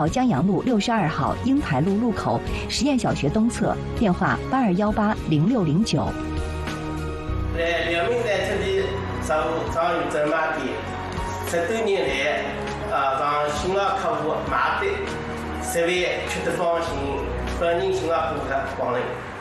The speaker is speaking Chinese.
号江阳路62号英台路路口，实验小学东侧，电话82180609。 两名在这里上有专卖店，10多年来，让新的客户买的，设备吃得放心，欢迎新的顾客光临。